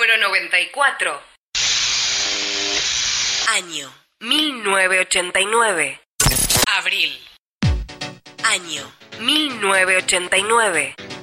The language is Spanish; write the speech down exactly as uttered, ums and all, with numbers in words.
número noventa y cuatro. Año mil novecientos ochenta y nueve. Abril. Año mil novecientos ochenta y nueve.